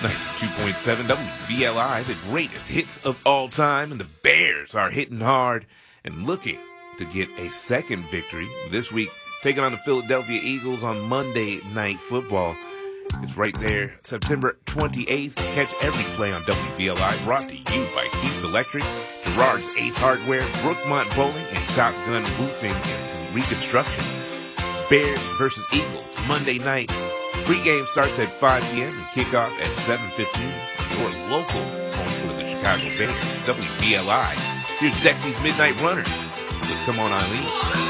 92.7 WVLI, the greatest hits of all time, and the Bears are hitting hard and looking to get a second victory this week, taking on the Philadelphia Eagles on Monday Night Football. It's right there, September 28th. Catch every play on WVLI, brought to you by Keith Electric, Gerard's Ace Hardware, Brookmont Bowling, and Top Gun Roofing and Reconstruction. Bears versus Eagles, Monday night. Pre-game starts at 5 p.m. and kickoff at 7:15. Your local home for the Chicago Bears, WVLI. Here's Dexy's Midnight Runners with Come On Eileen.